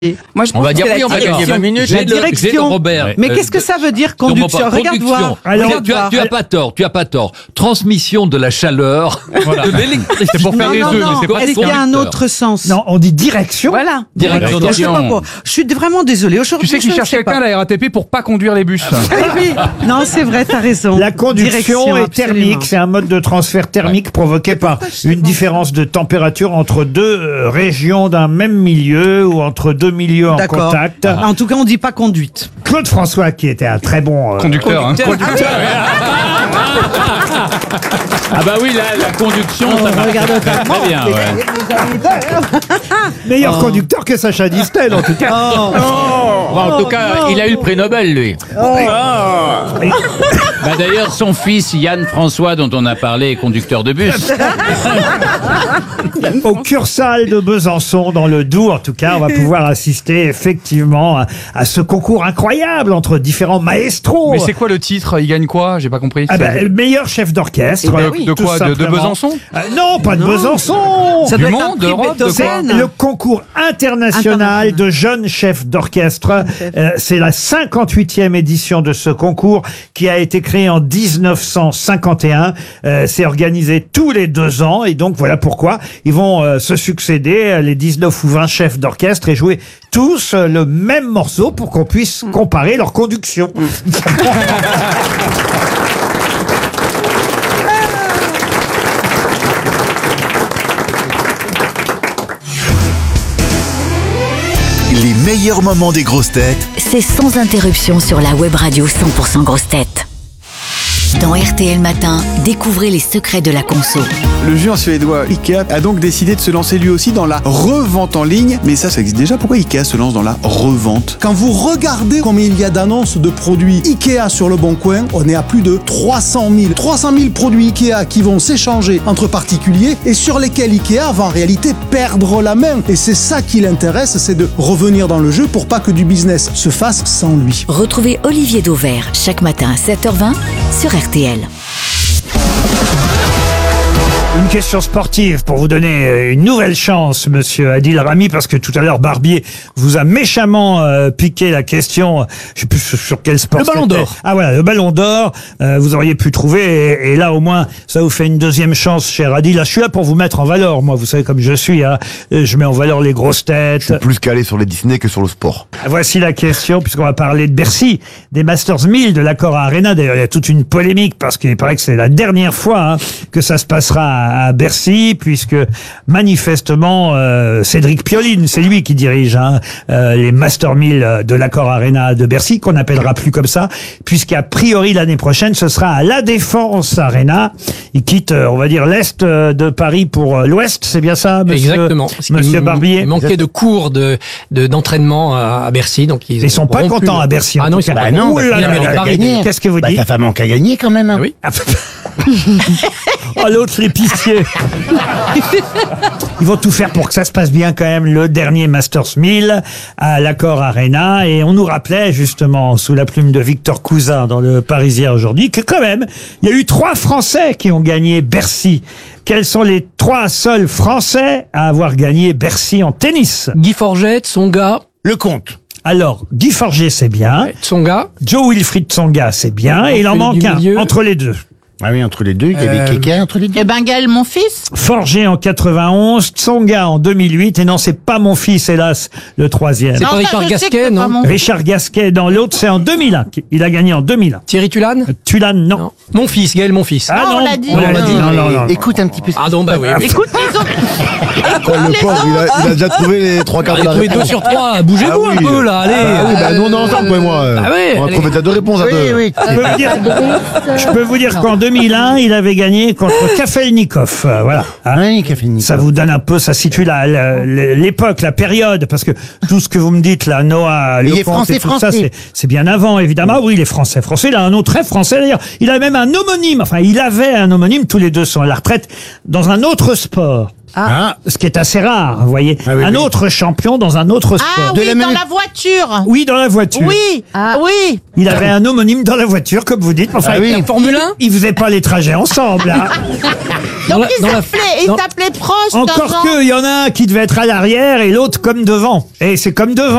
Moi, je On pense va dire que oui, on va gagner 20 minutes. La J'ai de direction. Robert. Mais qu'est-ce que ça veut dire conduction? Regarde voir. Alors, Regarde voir. Tu as pas tort, tu as pas tort. Transmission de la chaleur, Voilà. de l'électricité. C'est pour faire Non, les non, deux, non. mais c'est pas Est-ce qu'il y a un autre sens? Non, on dit direction. Voilà. Direction. Je sais pas quoi. Je suis vraiment désolée. Aujourd'hui, Tu sais qu'il je ne cherche sais quelqu'un pas. à la RATP pour pas conduire les bus. Oui. Non, c'est vrai, t'as raison. La conduction Direction, est absolument. thermique, c'est un mode de transfert thermique provoqué par une différence de température entre deux régions d'un même milieu ou entre deux milieux en D'accord. contact. En tout cas, on dit pas conduite. Claude François, qui était un très bon Conducteur, hein. Ah bah oui, la conduction, ça marche regarde très bien. Ouais. meilleur conducteur que Sacha Distel, en tout cas. En tout cas, il a eu le prix Nobel, lui. Bah d'ailleurs, son fils, Yann François, dont on a parlé, est conducteur de bus. Au Cursal de Besançon, dans le Doubs, en tout cas, on va pouvoir assister effectivement à ce concours incroyable entre différents maestros. Mais c'est quoi le titre? Il gagne quoi? J'ai pas compris. Ah ben, le meilleur chef d'orchestre. De tout quoi? De simplement. Besançon? Non, pas de Besançon. Ça Du doit être un monde, prix d'Europe, de Beethoven. C'est le concours international de jeunes chefs d'orchestre. C'est la 58e édition de ce concours qui a été créé en 1951. C'est organisé tous les 2 ans et donc voilà pourquoi ils vont se succéder les 19 ou 20 chefs d'orchestre et jouer tous le même morceau pour qu'on puisse comparer leur conduction. Les meilleurs moments des grosses têtes C'est sans interruption sur la web radio 100% grosses têtes. Dans RTL Matin, découvrez les secrets de la conso. Le géant suédois Ikea a donc décidé de se lancer lui aussi dans la revente en ligne. Mais ça existe déjà. Pourquoi Ikea se lance dans la revente? Quand vous regardez combien il y a d'annonces de produits Ikea sur le Bon Coin, on est à plus de 300 000. 300 000 produits Ikea qui vont s'échanger entre particuliers et sur lesquels Ikea va en réalité perdre la main. Et c'est ça qui l'intéresse, c'est de revenir dans le jeu pour pas que du business se fasse sans lui. Retrouvez Olivier Dauvert chaque matin à 7h20 sur RTL. Une question sportive pour vous donner une nouvelle chance, monsieur Adil Rami, parce que tout à l'heure, Barbier vous a méchamment piqué la question, je sais plus sur quel sport. Le Ballon c'était. d'Or. Ah voilà, le Ballon d'Or, vous auriez pu trouver, et là au moins, ça vous fait une deuxième chance, cher Adil. Là, je suis là pour vous mettre en valeur, moi, vous savez comme je suis, hein. Je mets en valeur les grosses têtes. Plus calé sur les Disney que sur le sport. Voici la question, puisqu'on va parler de Bercy, des Masters 1000 de l'Accor Arena. D'ailleurs, il y a toute une polémique, parce qu'il paraît que c'est la dernière fois que ça se passera à Bercy, puisque manifestement, Cédric Pioline, c'est lui qui dirige les Masters 1000 de l'Accor Arena de Bercy, qu'on n'appellera plus comme ça, puisqu'a priori l'année prochaine, ce sera à la Défense Arena. Il quitte, on va dire, l'Est de Paris pour l'Ouest, c'est bien ça, monsieur, Exactement. Parce qu'il monsieur Barbier? Il manquait de cours d'entraînement à Bercy, donc Ils sont pas contents à Bercy. en Ah non, tout ils sont cas. pas contents. Ouh là Il là mérite là pas là. gagner. Qu'est-ce que vous dites? Ça manque à gagner quand même. Oui. Oh, l'autre l'épicier. Ils vont tout faire pour que ça se passe bien quand même, le dernier Masters 1000 à l'Accor Arena. Et on nous rappelait justement, sous la plume de Victor Cousin dans le Parisien aujourd'hui, que quand même, il y a eu 3 Français qui ont gagné Bercy. Quels sont les 3 seuls Français à avoir gagné Bercy en tennis? Guy Forget, Tsonga. Le compte. Alors, Guy Forget, c'est bien. Tsonga. Joe Wilfried Tsonga, c'est bien. Et il en Celui manque du un, milieu. entre les deux. Ah oui, entre les deux, il y avait quelqu'un entre les deux. Eh ben, Gaël, mon fils. Forget en 91, Tsonga en 2008, et non, c'est pas mon fils, hélas, le 3e. C'est pas Richard Gasquet, non? Richard Gasquet dans l'autre, c'est en 2001. Il a gagné en 2001. Thierry Tulane? Tulane, non. Non. Mon fils, Gaël, mon fils. Ah on non, l'a dit. on l'a dit. Non. Écoute un petit peu. Pardon, bah oui. Écoute, les autres. Le pauvre, il a déjà trouvé les 3 quarts de Allez, la trouvez 2 réponse. sur 3. Bougez-vous Ah un oui. peu, là, allez. Ah oui, bah nous on est ensemble, toi et moi. Ah oui, On va allez. trouver déjà 2 réponses à 2. Oui. Je peux vous dire qu'en 2001, il avait gagné contre Kafelnikov. Voilà. Hein. Oui, qui a fini. Ça vous donne un peu, ça situe l'époque, la période, parce que tout ce que vous me dites là, Noah, Il est Lecomte et tout ça, français. c'est bien avant, évidemment. Ah oui, il est français. Il a un nom très français d'ailleurs. Il a même un homonyme. Enfin, il avait un homonyme. Tous les deux sont à la retraite dans un autre sport. Ce qui est assez rare, vous voyez. Ah oui, un oui. autre champion dans un autre sport. Ah oui, dans la voiture. Oui, dans la voiture. Oui, oui. Il avait un homonyme dans la voiture, comme vous dites. Enfin, Ah oui. il- Formule 1? il faisait pas les trajets ensemble. Hein. Donc il s'appelait Prost. Encore que, il y en a un qui devait être à l'arrière et l'autre comme devant. Et c'est comme devant.